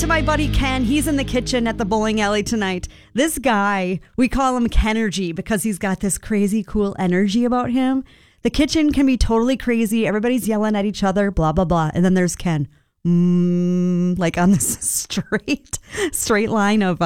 to my buddy Ken. He's in the kitchen at the bowling alley tonight. This guy, we call him Kenergy because he's got this crazy cool energy about him. The kitchen can be totally crazy. Everybody's yelling at each other, blah, blah, blah. And then there's Ken, like on this straight line of